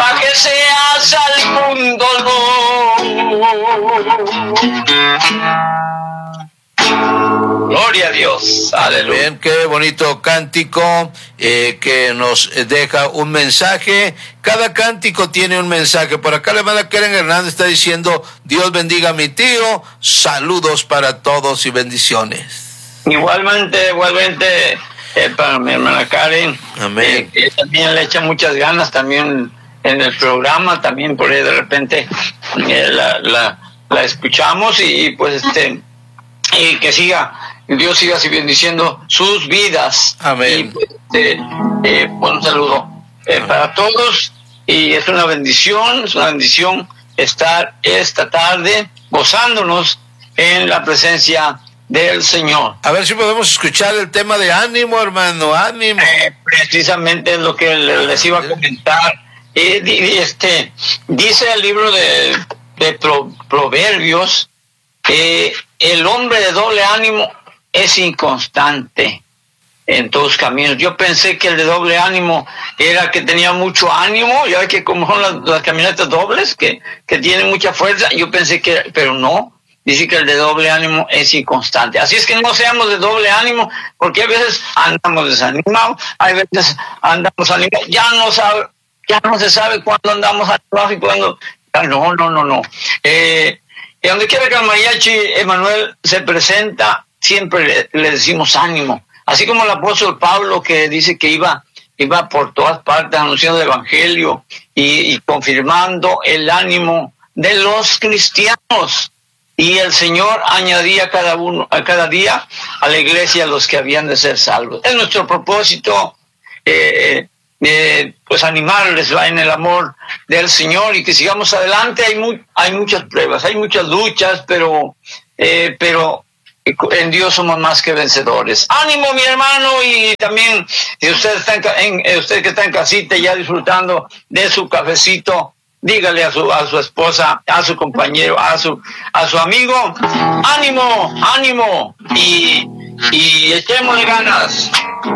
para que seas al mundo Gloria a Dios. Aleluya. Bien, qué bonito cántico que nos deja un mensaje. Cada cántico tiene un mensaje. Por acá la hermana Karen Hernández está diciendo: Dios bendiga a mi tío. Saludos para todos y bendiciones. Igualmente, para mi hermana Karen. Amén. Que también le echa muchas ganas también en el programa. También por ahí de repente la escuchamos y pues y que Dios siga así bendiciendo sus vidas. Amén. Y un saludo para todos, y es una bendición estar esta tarde gozándonos en la presencia del Señor. A ver si podemos escuchar el tema de ánimo, hermano, ánimo. Precisamente es lo que les iba a comentar. Dice el libro de Proverbios, el hombre de doble ánimo es inconstante en todos caminos. Yo pensé que el de doble ánimo era que tenía mucho ánimo, ya que como son las camionetas dobles, que tienen mucha fuerza, yo pensé que, pero no, dice que el de doble ánimo es inconstante. Así es que no seamos de doble ánimo, porque a veces andamos desanimados, hay veces andamos animados, ya no se sabe cuándo andamos animados y cuándo, no. Y donde quiera que el mariachi Emanuel se presenta, siempre le decimos ánimo. Así como el apóstol Pablo, que dice que iba por todas partes anunciando el evangelio y confirmando el ánimo de los cristianos. Y el Señor añadía cada día a la iglesia los que habían de ser salvos. Es nuestro propósito, pues animarles en el amor del Señor y que sigamos adelante. Hay muchas pruebas, hay muchas luchas, pero en Dios somos más que vencedores. Ánimo, mi hermano, y también si usted que está en casita ya disfrutando de su cafecito, dígale a su esposa, a su compañero, a su amigo: ánimo, y echémosle ganas.